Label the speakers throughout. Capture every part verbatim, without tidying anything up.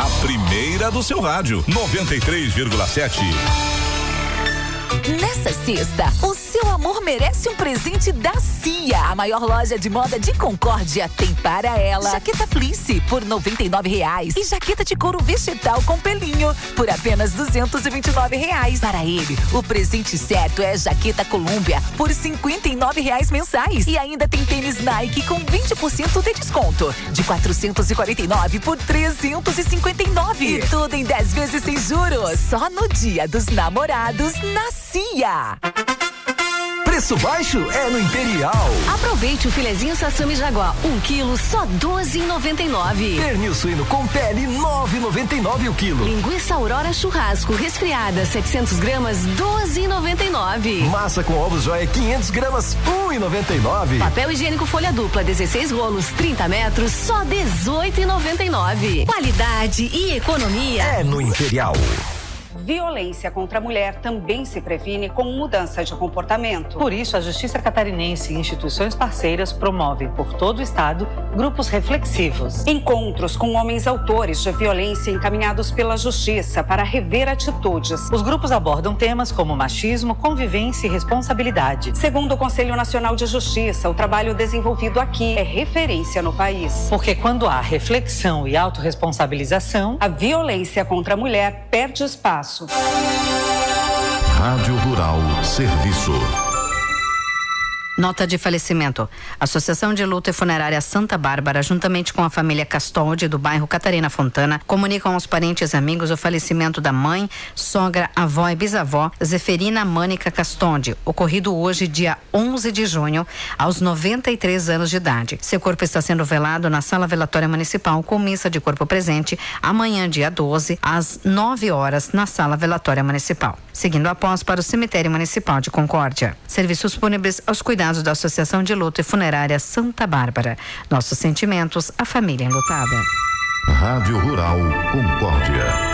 Speaker 1: A primeira do seu rádio, noventa e três vírgula sete.
Speaker 2: Nessa sexta, o seu amor merece um presente da Cia. A maior loja de moda de Concórdia tem para ela jaqueta fleece por noventa e nove reais e jaqueta de couro vegetal com pelinho por apenas duzentos e vinte e nove reais. Para ele, o presente certo é jaqueta Columbia por cinquenta e nove reais mensais. E ainda tem tênis Nike com vinte por cento de desconto, de quatrocentos e quarenta e nove por trezentos e cinquenta e nove. E tudo em dez vezes sem juros. Só no Dia dos Namorados na Cia.
Speaker 3: Preço baixo é no Imperial.
Speaker 4: Aproveite o filezinho Sassami Jaguar, um quilo, só doze e noventa e nove.
Speaker 3: Pernil suíno com pele, nove e noventa e nove o quilo.
Speaker 4: Linguiça Aurora Churrasco resfriada, setecentos gramas, doze e noventa e nove.
Speaker 3: Massa com ovos Joia, quinhentos gramas, um e noventa e nove.
Speaker 4: Papel higiênico folha dupla, dezesseis rolos, trinta metros, só dezoito e noventa e nove. Qualidade e economia
Speaker 3: é no Imperial.
Speaker 5: Violência contra a mulher também se previne com mudança de comportamento.
Speaker 6: Por isso, a Justiça Catarinense e instituições parceiras promovem por todo o estado grupos reflexivos.
Speaker 5: Encontros com homens autores de violência encaminhados pela Justiça para rever atitudes.
Speaker 6: Os grupos abordam temas como machismo, convivência e responsabilidade.
Speaker 5: Segundo o Conselho Nacional de Justiça, o trabalho desenvolvido aqui é referência no país.
Speaker 6: Porque quando há reflexão e autorresponsabilização,
Speaker 5: a violência contra a mulher perde espaço.
Speaker 1: Rádio Rural Serviço.
Speaker 7: Nota de falecimento. Associação de Luta e Funerária Santa Bárbara, juntamente com a família Castoldi, do bairro Catarina Fontana, comunicam aos parentes e amigos o falecimento da mãe, sogra, avó e bisavó Zeferina Mânica Castoldi, ocorrido hoje, dia onze de junho, aos noventa e três anos de idade. Seu corpo está sendo velado na Sala Velatória Municipal, com missa de corpo presente, amanhã, dia doze, às nove horas, na Sala Velatória Municipal. Seguindo após para o Cemitério Municipal de Concórdia. Serviços fúnebres aos cuidados da Associação de Luta e Funerária Santa Bárbara. Nossos sentimentos à família enlutada.
Speaker 1: Rádio Rural Concórdia.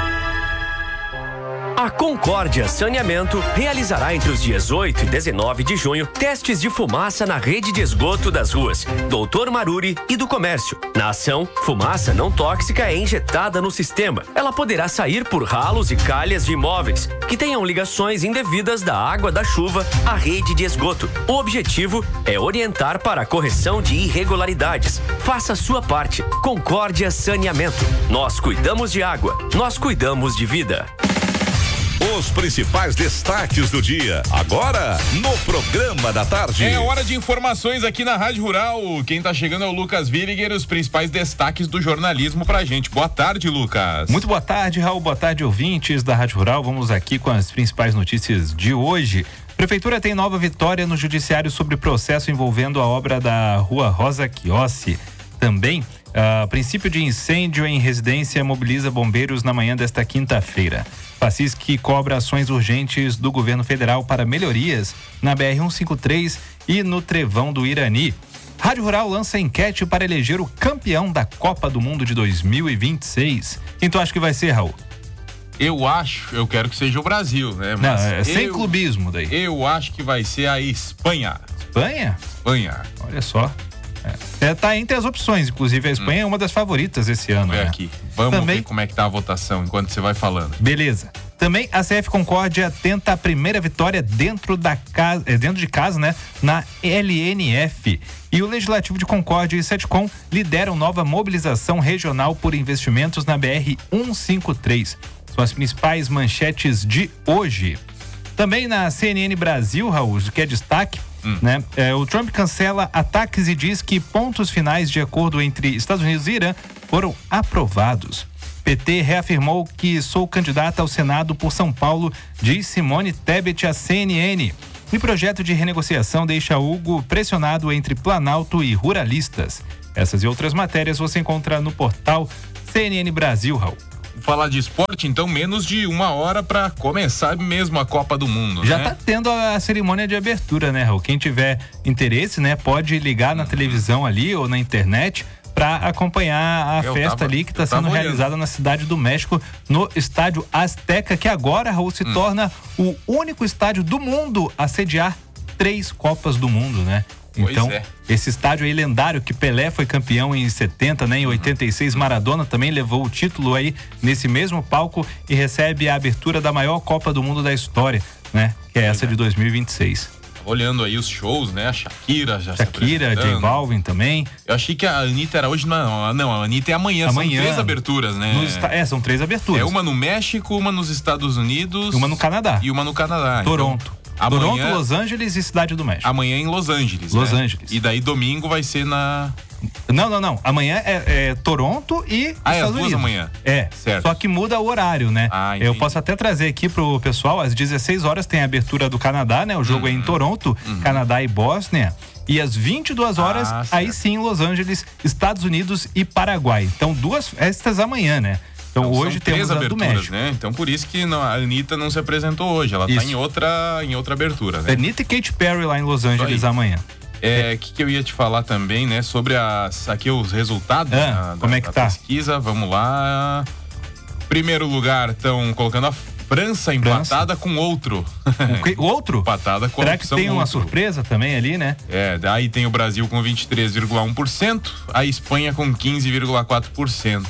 Speaker 8: A Concórdia Saneamento realizará entre os dias oito e dezenove de junho testes de fumaça na rede de esgoto das ruas Doutor Maruri e do Comércio. Na ação, fumaça não tóxica é injetada no sistema. Ela poderá sair por ralos e calhas de imóveis que tenham ligações indevidas da água da chuva à rede de esgoto. O objetivo é orientar para a correção de irregularidades. Faça a sua parte. Concórdia Saneamento. Nós cuidamos de água. Nós cuidamos de vida.
Speaker 1: Os principais destaques do dia, agora no programa da tarde.
Speaker 9: É hora de informações aqui na Rádio Rural. Quem tá chegando é o Lucas Williger, os principais destaques do jornalismo pra gente. Boa tarde, Lucas.
Speaker 10: Muito boa tarde, Raul. Boa tarde, ouvintes da Rádio Rural. Vamos aqui com as principais notícias de hoje. Prefeitura tem nova vitória no judiciário sobre processo envolvendo a obra da Rua Rosa Chiossi. Também, uh, princípio de incêndio em residência mobiliza bombeiros na manhã desta quinta-feira. Facisc cobra ações urgentes do governo federal para melhorias na B R cento e cinquenta e três e no Trevão do Irani. Rádio Rural lança enquete para eleger o campeão da Copa do Mundo de dois mil e vinte e seis. Quem tu acha que vai ser, Raul?
Speaker 9: Eu acho, eu quero que seja o Brasil, né?
Speaker 10: Mas não, é sem
Speaker 9: eu,
Speaker 10: clubismo daí.
Speaker 9: Eu acho que vai ser a Espanha.
Speaker 10: Espanha?
Speaker 9: Espanha.
Speaker 10: Olha só. É, tá entre as opções, inclusive a Espanha hum. é uma das favoritas esse ano.
Speaker 9: Vamos ver
Speaker 10: né?
Speaker 9: aqui. Vamos
Speaker 10: Também...
Speaker 9: ver como é que tá a votação enquanto você vai falando.
Speaker 10: Beleza. Também a C F Concórdia tenta a primeira vitória dentro da casa, dentro de casa, né? Na L N F. E o Legislativo de Concórdia e Setcom lideram nova mobilização regional por investimentos na B R cento e cinquenta e três. São as principais manchetes de hoje. Também na C N N Brasil, Raul, que é destaque, Hum. Né? É, o Trump cancela ataques e diz que pontos finais de acordo entre Estados Unidos e Irã foram aprovados. P T reafirmou que sou candidata ao Senado por São Paulo, diz Simone Tebet à C N N. E projeto de renegociação deixa Hugo pressionado entre Planalto e ruralistas. Essas e outras matérias você encontra no portal C N N Brasil, Raul.
Speaker 9: Falar de esporte, então, menos de uma hora para começar mesmo a Copa do Mundo,
Speaker 10: Já
Speaker 9: né?
Speaker 10: tá tendo a cerimônia de abertura, né, Raul? Quem tiver interesse, né, pode ligar na uhum. televisão ali ou na internet para acompanhar a eu festa tava, ali que está sendo realizada olhando. na Cidade do México, no Estádio Azteca, que agora, Raul, se hum. torna o único estádio do mundo a sediar três Copas do Mundo, né?
Speaker 9: Pois
Speaker 10: então,
Speaker 9: é.
Speaker 10: esse estádio aí lendário que Pelé foi campeão em setenta, né? Em oitenta e seis, Maradona também levou o título aí nesse mesmo palco e recebe a abertura da maior Copa do Mundo da história, né? Que é essa de dois mil e vinte e seis.
Speaker 9: Olhando aí os shows, né? A Shakira já
Speaker 10: Shakira, J Balvin também.
Speaker 9: Eu achei que a Anitta era hoje, não, não, a Anitta é amanhã,
Speaker 10: amanhã
Speaker 9: são três aberturas, né?
Speaker 10: Nos, é, são três aberturas.
Speaker 9: É uma no México, uma nos Estados Unidos.
Speaker 10: Uma no Canadá.
Speaker 9: E uma no Canadá.
Speaker 10: Toronto.
Speaker 9: Então,
Speaker 10: Toronto,
Speaker 9: amanhã,
Speaker 10: Los Angeles e Cidade do México.
Speaker 9: Amanhã em Los Angeles.
Speaker 10: Los
Speaker 9: né?
Speaker 10: Angeles.
Speaker 9: E daí domingo vai ser na...
Speaker 10: Não, não, não. Amanhã é, é Toronto e
Speaker 9: ah,
Speaker 10: Estados
Speaker 9: é as duas
Speaker 10: Unidos.
Speaker 9: amanhã.
Speaker 10: É,
Speaker 9: certo.
Speaker 10: Só que muda o horário, né?
Speaker 9: Ah,
Speaker 10: eu posso até trazer aqui pro pessoal, às dezesseis horas tem a abertura do Canadá, né? O jogo uhum. é em Toronto, uhum. Canadá e Bósnia. E às vinte e duas horas, ah, aí sim, Los Angeles, Estados Unidos e Paraguai. Então, duas festas amanhã, né? Então, então hoje temos a do México.
Speaker 9: Né? Então por isso que não, a Anitta não se apresentou hoje. Ela isso. tá em outra, em outra abertura, né?
Speaker 10: Anitta e Katy Perry lá em Los Angeles amanhã.
Speaker 9: É, o que, que eu ia te falar também, né? Sobre as, aqui os resultados
Speaker 10: ah,
Speaker 9: da,
Speaker 10: como
Speaker 9: da,
Speaker 10: é que
Speaker 9: da
Speaker 10: tá?
Speaker 9: pesquisa. Vamos lá. Primeiro lugar, estão colocando a França empatada França. com outro.
Speaker 10: O que, outro?
Speaker 9: Empatada com
Speaker 10: Será
Speaker 9: a
Speaker 10: que tem uma
Speaker 9: outro.
Speaker 10: surpresa também ali, né?
Speaker 9: É, daí tem o Brasil com vinte e três vírgula um por cento, a Espanha com quinze vírgula quatro por cento.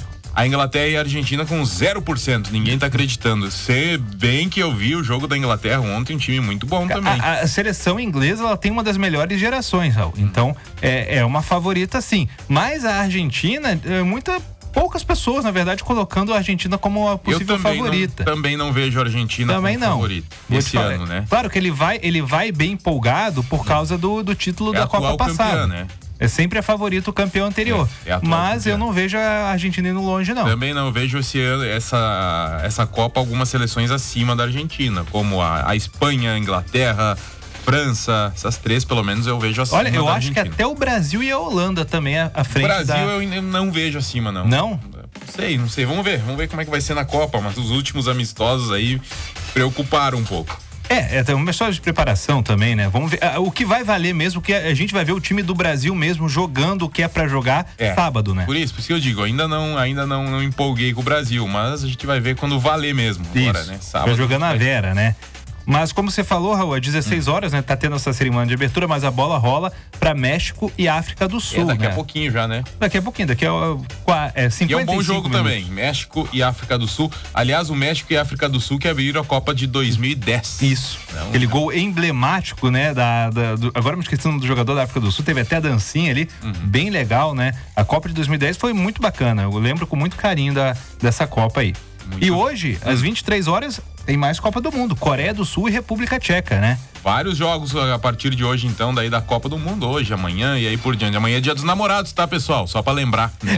Speaker 9: A Inglaterra e a Argentina com zero por cento. Ninguém tá acreditando. Se bem que eu vi o jogo da Inglaterra ontem, um time muito bom também.
Speaker 10: A, a seleção inglesa, ela tem uma das melhores gerações, Raul. Então, é, é uma favorita, sim. Mas a Argentina, é muita... poucas pessoas, na verdade, colocando a Argentina como a possível
Speaker 9: eu também
Speaker 10: favorita.
Speaker 9: Não, também não vejo a Argentina
Speaker 10: também
Speaker 9: como
Speaker 10: não.
Speaker 9: favorita esse
Speaker 10: falar,
Speaker 9: ano, né?
Speaker 10: Claro que ele vai, ele vai bem empolgado por causa do, do título é da Copa passada.
Speaker 9: Campeã, né?
Speaker 10: É sempre a favorita o campeão anterior. É, é mas campeã. Eu não vejo a Argentina indo longe, não.
Speaker 9: Também não vejo esse ano, essa, essa Copa algumas seleções acima da Argentina, como a, a Espanha, a Inglaterra, França, essas três pelo menos eu vejo acima.
Speaker 10: Olha, eu
Speaker 9: da
Speaker 10: acho
Speaker 9: Argentina.
Speaker 10: que até o Brasil e a Holanda também à frente.
Speaker 9: O Brasil
Speaker 10: da...
Speaker 9: eu não vejo acima, não.
Speaker 10: Não?
Speaker 9: Não sei, não sei. Vamos ver. Vamos ver como é que vai ser na Copa, mas os últimos amistosos aí preocuparam um pouco.
Speaker 10: É, é uma história de preparação também, né? Vamos ver. O que vai valer mesmo, que a gente vai ver o time do Brasil mesmo jogando o que é pra jogar é, sábado, né?
Speaker 9: Por isso, por isso que eu digo, ainda não, ainda não, não empolguei com o Brasil, mas a gente vai ver quando valer mesmo agora,
Speaker 10: isso.
Speaker 9: né? Sábado.
Speaker 10: Vai jogando a Vera, né? Mas como você falou, Raul, às dezesseis horas, né? Tá tendo essa cerimônia de abertura, mas a bola rola pra México e África do Sul,
Speaker 9: é, daqui
Speaker 10: né?
Speaker 9: a pouquinho já, né?
Speaker 10: Daqui a pouquinho, daqui a é, cinquenta e cinco
Speaker 9: E é um bom jogo
Speaker 10: minutos.
Speaker 9: também, México e África do Sul. Aliás, o México e a África do Sul que abriram a Copa de dois mil e dez.
Speaker 10: Isso. Não, Aquele cara. gol emblemático, né? Da, da, do, agora me esqueci do jogador da África do Sul, teve até a dancinha ali, uhum. bem legal, né? A Copa de dois mil e dez foi muito bacana, eu lembro com muito carinho da, dessa Copa aí. Muito e hoje, bom. às vinte e três horas, tem mais Copa do Mundo, Coreia do Sul e República Tcheca, né?
Speaker 9: Vários jogos a partir de hoje, então, daí da Copa do Mundo, hoje, amanhã e aí por diante. Amanhã é dia dos namorados, tá, pessoal? Só pra lembrar, né?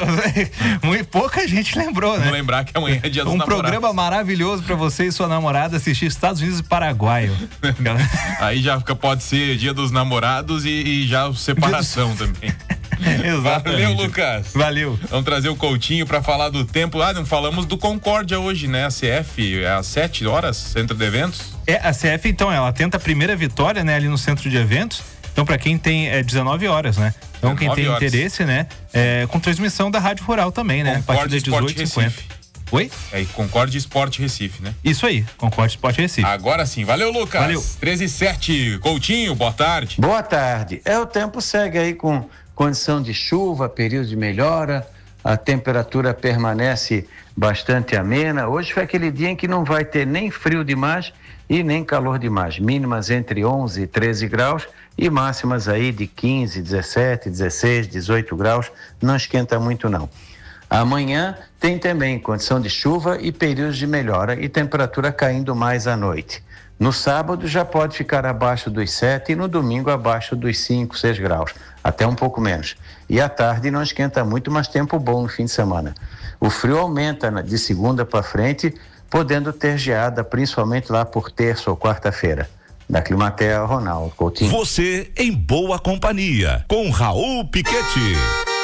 Speaker 10: É, pouca gente lembrou, né?
Speaker 9: Vamos lembrar que amanhã é dia dos
Speaker 10: um
Speaker 9: namorados.
Speaker 10: Um programa maravilhoso pra você e sua namorada assistir Estados Unidos e Paraguai.
Speaker 9: Aí já fica, pode ser dia dos namorados e, e já separação também.
Speaker 10: Exatamente.
Speaker 9: Valeu, Lucas.
Speaker 10: Valeu.
Speaker 9: Vamos trazer o Coutinho pra falar do tempo. Ah, não falamos do Concórdia hoje, né? A C F, é às sete horas, Centro de Eventos.
Speaker 10: É, a C F, então, ela tenta a primeira vitória, né? Ali no Centro de Eventos. Então, pra quem tem, é dezenove horas, né? Então, quem tem horas. interesse, né? É, com transmissão da Rádio Rural também, né?
Speaker 9: Concórdia Esporte Recife.
Speaker 10: Oi?
Speaker 9: É, Concórdia Esporte Recife, né?
Speaker 10: Isso aí, Concórdia Esporte Recife.
Speaker 9: Agora sim, valeu, Lucas.
Speaker 10: Valeu.
Speaker 9: treze e sete, Coutinho, boa tarde.
Speaker 11: Boa tarde. É, o tempo segue aí com condição de chuva, período de melhora, a temperatura permanece bastante amena. Hoje foi aquele dia em que não vai ter nem frio demais e nem calor demais. Mínimas entre onze e treze graus e máximas aí de quinze, dezessete, dezesseis, dezoito graus. Não esquenta muito, não. Amanhã tem também condição de chuva e períodos de melhora e temperatura caindo mais à noite. No sábado já pode ficar abaixo dos sete e no domingo abaixo dos cinco, seis graus, até um pouco menos. E à tarde não esquenta muito, mas tempo bom no fim de semana. O frio aumenta de segunda para frente, podendo ter geada, principalmente lá por terça ou quarta-feira. Da Climatea, Ronaldo Coutinho.
Speaker 1: Você em boa companhia, com Raul Piquetti.